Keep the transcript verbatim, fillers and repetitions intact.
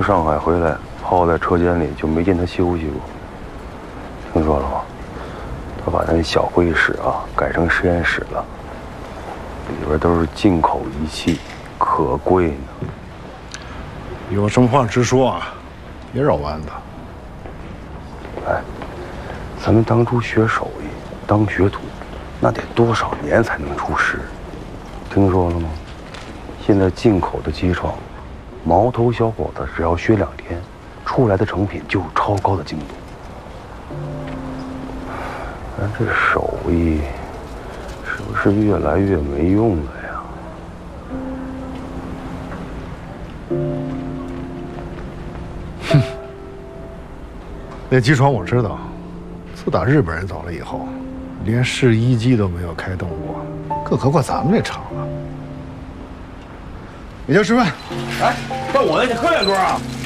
上海回来，泡在车间里就没见他休息过。听说了吗？他把那小会议室啊改成实验室了，里边都是进口仪器，可贵呢。 有什么话直说啊，别绕弯子。 哎，咱们当初学手艺，当学徒，那得多少年才能出师？听说了吗？现在进口的机床，毛头小伙子只要学两天，出来的成品就有超高的精度。咱这手艺是不是越来越没用了呀？ 哼，那机床我知道，自打日本人走了以后，连试衣机都没有开动过，更何况咱们这厂了。美娇吃饭， 哎，到我那去喝两桌啊！